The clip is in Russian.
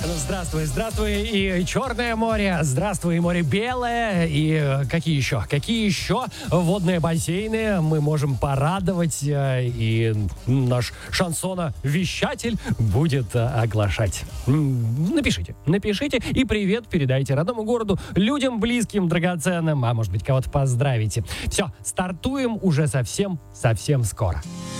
Здравствуй, здравствуй и Черное море, здравствуй и море Белое, и какие еще водные бассейны мы можем порадовать, и наш шансоновещатель будет оглашать. Напишите и привет передайте родному городу, людям близким, драгоценным, а может быть кого-то поздравите. Все, стартуем уже совсем скоро.